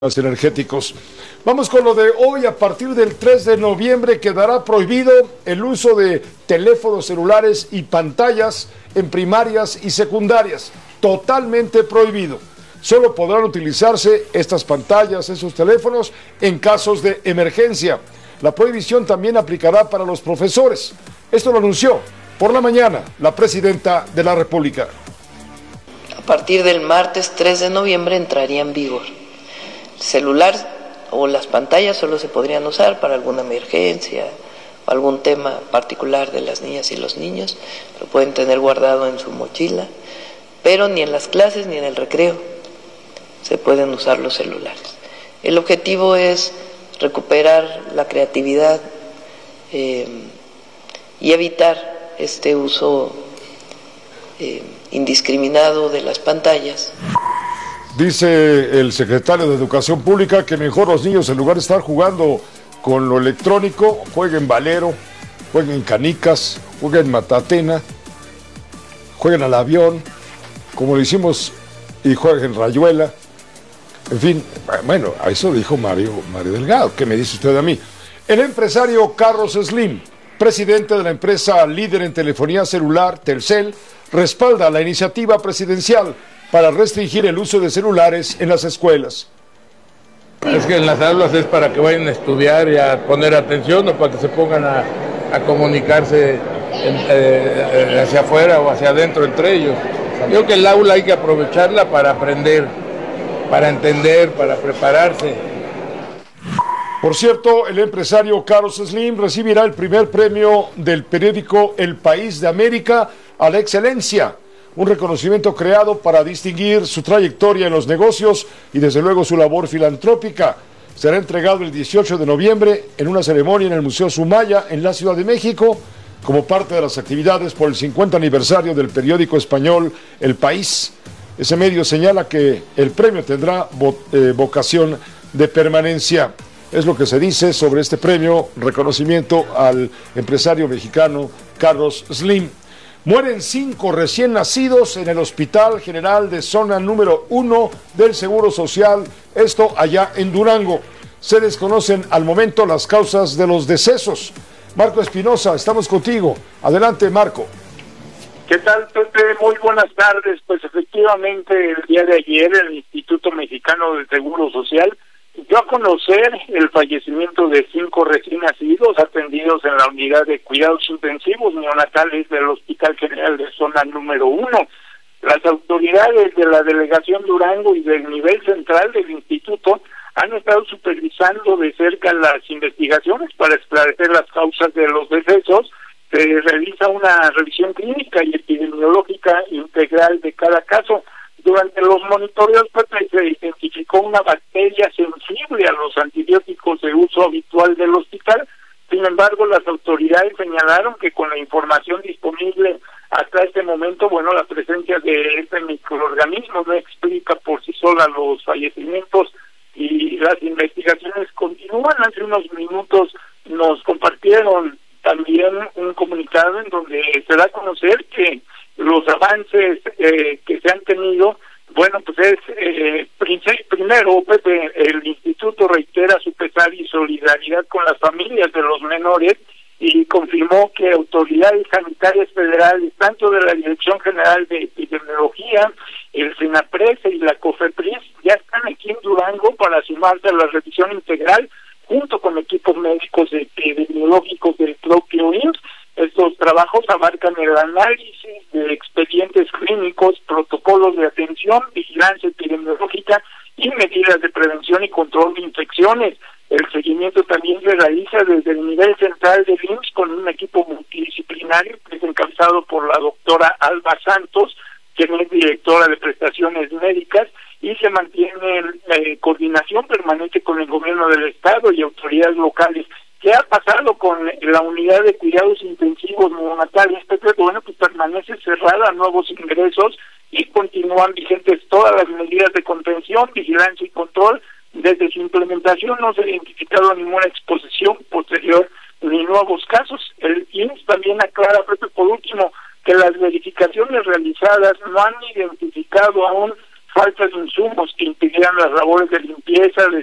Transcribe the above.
energéticos. Vamos con lo de hoy. A partir del 3 de noviembre quedará prohibido el uso de teléfonos celulares y pantallas en primarias y secundarias. Totalmente prohibido. Solo podrán utilizarse estas pantallas, esos teléfonos, en casos de emergencia. La prohibición también aplicará para los profesores. Esto lo anunció por la mañana la presidenta de la República. A partir del martes 3 de noviembre entraría en vigor. Celular o las pantallas solo se podrían usar para alguna emergencia o algún tema particular de las niñas y los niños, lo pueden tener guardado en su mochila, pero ni en las clases ni en el recreo se pueden usar los celulares. El objetivo es recuperar la creatividad y evitar este uso indiscriminado de las pantallas. Dice el secretario de Educación Pública que mejor los niños, en lugar de estar jugando con lo electrónico, jueguen valero, jueguen canicas, jueguen matatena, jueguen al avión, como lo hicimos, y jueguen rayuela. En fin, bueno, a eso dijo Mario Delgado. ¿Qué me dice usted a mí? El empresario Carlos Slim, presidente de la empresa líder en telefonía celular, Telcel, respalda la iniciativa presidencial para restringir el uso de celulares en las escuelas. Es que en las aulas es para que vayan a estudiar y a poner atención, o para que se pongan a comunicarse hacia afuera o hacia adentro entre ellos. Yo creo que el aula hay que aprovecharla para aprender, para entender, para prepararse. Por cierto, el empresario Carlos Slim recibirá el primer premio del periódico El País de América a la excelencia, un reconocimiento creado para distinguir su trayectoria en los negocios y desde luego su labor filantrópica. Será entregado el 18 de noviembre en una ceremonia en el Museo Sumaya en la Ciudad de México, como parte de las actividades por el 50 aniversario del periódico español El País. Ese medio señala que el premio tendrá vocación de permanencia. Es lo que se dice sobre este premio, reconocimiento al empresario mexicano Carlos Slim. Mueren 5 recién nacidos en el Hospital General de Zona número 1 del Seguro Social, esto allá en Durango. Se desconocen al momento las causas de los decesos. Marco Espinosa, estamos contigo. Adelante, Marco. ¿Qué tal, Pepe? Muy buenas tardes. Pues efectivamente, el día de ayer el Instituto Mexicano del Seguro Social dio a conocer el fallecimiento de 5 recién nacidos atendidos en la unidad de cuidados intensivos neonatales del Hospital General de Zona número 1. Las autoridades de la Delegación Durango y del nivel central del instituto han estado supervisando de cerca las investigaciones para esclarecer las causas de los decesos. Se realiza una revisión clínica y epidemiológica integral de cada caso. Durante los monitoreos se identificó una bacteria sensible a los antibióticos de uso habitual del hospital. Sin embargo, las autoridades señalaron que con la información disponible hasta este momento, la presencia de este microorganismo no explica por sí sola los fallecimientos y las investigaciones continúan. Hace unos minutos nos compartieron también un comunicado en donde se da a conocer que los avances que se han tenido, primero, Pepe, el instituto reitera su pesar y solidaridad con las familias de los menores y confirmó que autoridades sanitarias federales, tanto de la Dirección General de Epidemiología, el SENAPRES y la COFEPRIS, ya están aquí en Durango para sumarse a la revisión integral junto con equipos médicos epidemiológicos del propio IMSS. Estos trabajos abarcan el análisis de expedientes clínicos, protocolos de atención, vigilancia epidemiológica y medidas de prevención y control de infecciones. El seguimiento también se realiza desde el nivel central del IMSS con un equipo multidisciplinario que es encabezado por la doctora Alba Santos, quien es directora de prestaciones médicas, y se mantiene coordinación permanente con el gobierno del estado y autoridades locales. ¿Qué ha pasado con la unidad de cuidados intensivos neonatales? Pues permanece cerrada a nuevos ingresos y continúan vigentes todas las medidas de contención, vigilancia y control. Desde su implementación no se ha identificado ninguna exposición posterior ni nuevos casos. El IMSS también aclara, por último, que las verificaciones realizadas no han identificado aún falta de insumos que impidieran las labores de limpieza,